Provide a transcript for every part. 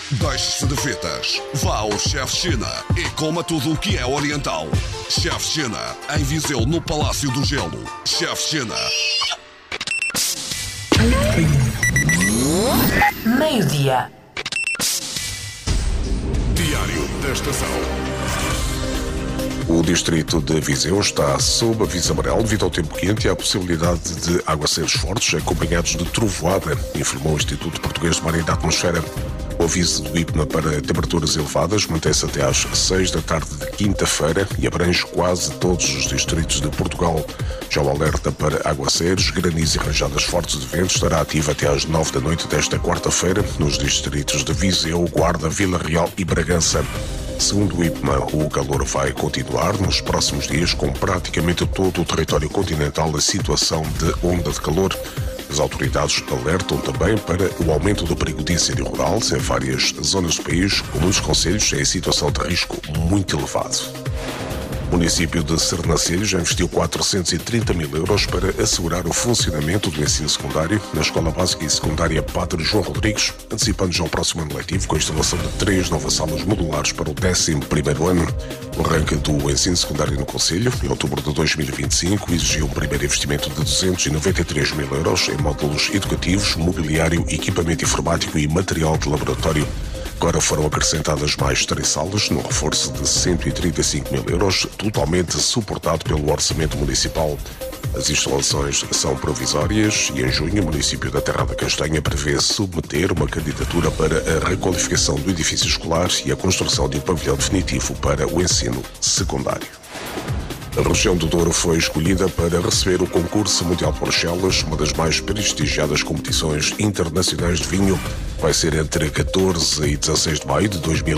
Deixe-se de fitas. Vá ao Chef China e coma tudo o que é oriental. Chef China, em Viseu, no Palácio do Gelo. Chef China. Meio-dia. Diário da Estação. O distrito de Viseu está sob aviso amarelo devido ao tempo quente e à possibilidade de aguaceiros fortes acompanhados de trovoada, informou o Instituto Português de Mar e da Atmosfera. O aviso do IPMA para temperaturas elevadas mantém-se até às 6 da tarde de quinta-feira e abrange quase todos os distritos de Portugal. Já o alerta para aguaceiros, granizo e rajadas fortes de vento estará ativo até às 9 da noite desta quarta-feira nos distritos de Viseu, Guarda, Vila Real e Bragança. Segundo o IPMA, o calor vai continuar nos próximos dias com praticamente todo o território continental a situação de onda de calor. As autoridades alertam também para o aumento do perigo de incêndio rural em várias zonas do país, com muitos concelhos em situação de risco muito elevado. O município de Sernancelhos já investiu 430 mil euros para assegurar o funcionamento do ensino secundário na Escola Básica e Secundária Padre João Rodrigues, antecipando já o próximo ano letivo com a instalação de 3 novas salas modulares para o 11º ano. O arranque do ensino secundário no concelho, em outubro de 2025, exigiu um primeiro investimento de 293 mil euros em módulos educativos, mobiliário, equipamento informático e material de laboratório. Agora foram acrescentadas mais 3 salas, num reforço de 135 mil euros, totalmente suportado pelo orçamento municipal. As instalações são provisórias e em junho o município da Terra da Castanha prevê submeter uma candidatura para a requalificação do edifício escolar e a construção de um pavilhão definitivo para o ensino secundário. A região do Douro foi escolhida para receber o concurso mundial de Bruxelas, uma das mais prestigiadas competições internacionais de vinho. Vai ser entre 14 e 16 de maio de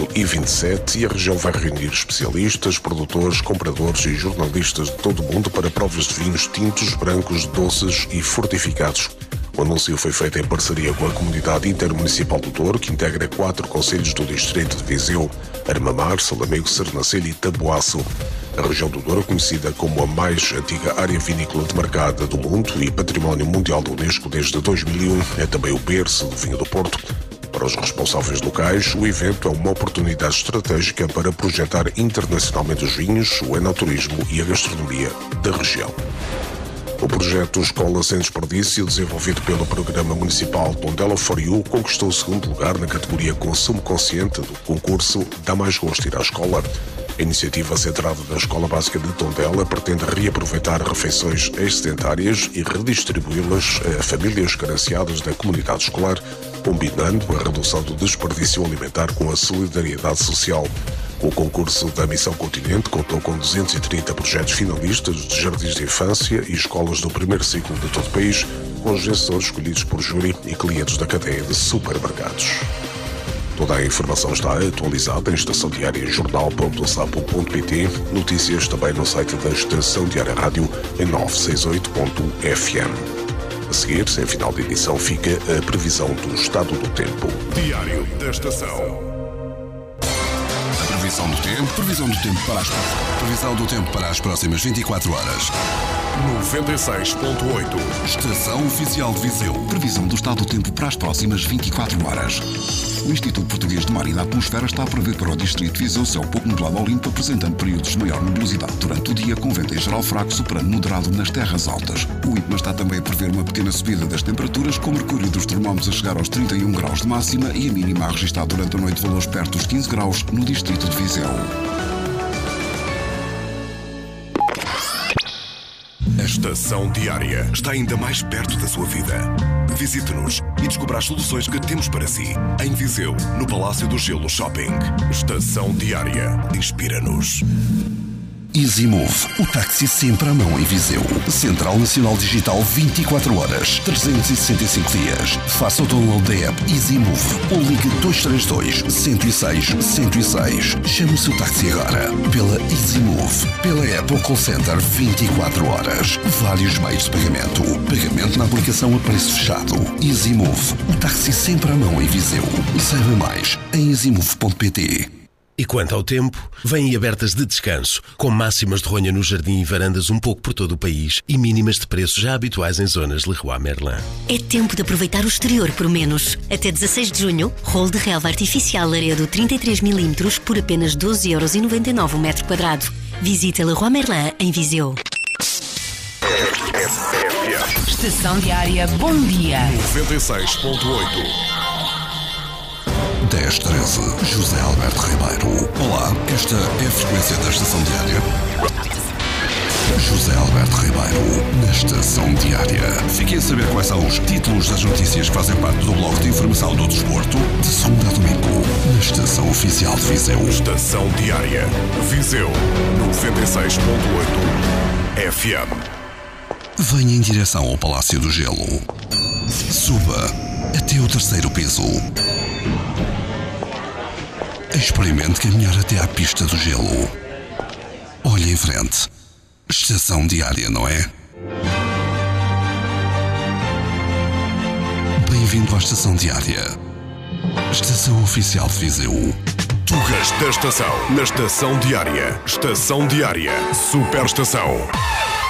2027 e a região vai reunir especialistas, produtores, compradores e jornalistas de todo o mundo para provas de vinhos tintos, brancos, doces e fortificados. O anúncio foi feito em parceria com a Comunidade Intermunicipal do Douro, que integra 4 concelhos do distrito de Viseu: Armamar, Salamego, Sernancelho e Taboaço. A região do Douro, conhecida como a mais antiga área vinícola demarcada do mundo e Património Mundial da Unesco desde 2001, é também o berço do vinho do Porto. Para os responsáveis locais, o evento é uma oportunidade estratégica para projetar internacionalmente os vinhos, o enoturismo e a gastronomia da região. O projeto Escola Sem Desperdício, desenvolvido pelo Programa Municipal Tondela For You, conquistou o 2º lugar na categoria Consumo Consciente do concurso Dá Mais Gosto Ir à Escola. A iniciativa centrada na Escola Básica de Tondela pretende reaproveitar refeições excedentárias e redistribuí-las a famílias carenciadas da comunidade escolar, combinando a redução do desperdício alimentar com a solidariedade social. O concurso da Missão Continente contou com 230 projetos finalistas de jardins de infância e escolas do primeiro ciclo de todo o país, com os vencedores escolhidos por júri e clientes da cadeia de supermercados. Toda a informação está atualizada em Estação Diária jornal.sapo.pt, notícias também no site da Estação Diária Rádio em 968.fm. A seguir, sem final de edição, fica a previsão do estado do tempo. Diário da Estação. Previsão do tempo para as próximas 24 horas. 96.8. Estação Oficial de Viseu. Previsão do estado do tempo para as próximas 24 horas. O Instituto Português de Mar e da Atmosfera está a prever para o distrito de Viseu céu pouco nublado ao limpo, apresentando períodos de maior nebulosidade durante o dia, com vento em geral fraco, superando moderado nas terras altas. O IPMA está também a prever uma pequena subida das temperaturas, com o mercúrio dos termómetros a chegar aos 31 graus de máxima e a mínima a registrar durante a noite valores perto dos 15 graus no distrito de Viseu. A Estação Diária está ainda mais perto da sua vida. Visite-nos e descubra as soluções que temos para si. Em Viseu, no Palácio do Gelo Shopping. Estação Diária. Inspira-nos. EasyMove, o táxi sempre à mão em Viseu. Central Nacional Digital 24 horas, 365 dias. Faça o download da app EasyMove ou ligue 232 106 106. Chame o seu táxi agora. Pela EasyMove, pela app ou call center 24 horas. Vários meios de pagamento. Pagamento na aplicação a preço fechado. EasyMove, o táxi sempre à mão em Viseu. Saiba mais em easymove.pt. E quanto ao tempo, vêm abertas de descanso, com máximas de ronha no jardim e varandas um pouco por todo o país e mínimas de preços já habituais em zonas Leroy Merlin. É tempo de aproveitar o exterior por menos. Até 16 de junho, rolo de relva artificial Laredo 33mm por apenas 12,99€ o metro quadrado. Visita Leroy Merlin em Viseu. Estação Diária, bom dia. 96.8. 1013, José Alberto Ribeiro. Olá, esta é a frequência da Estação Diária. José Alberto Ribeiro, na Estação Diária. Fiquem a saber quais são os títulos das notícias que fazem parte do bloco de informação do desporto, de segunda a domingo, na Estação Oficial de Viseu. Estação Diária. Viseu 96.8 FM. Venha em direção ao Palácio do Gelo. Suba até o 3º piso. Experimente caminhar até à pista do gelo. Olhe em frente. Estação Diária, não é? Bem-vindo à Estação Diária. Estação Oficial de Viseu. Tugas da Estação. Na Estação Diária. Estação Diária. Superestação.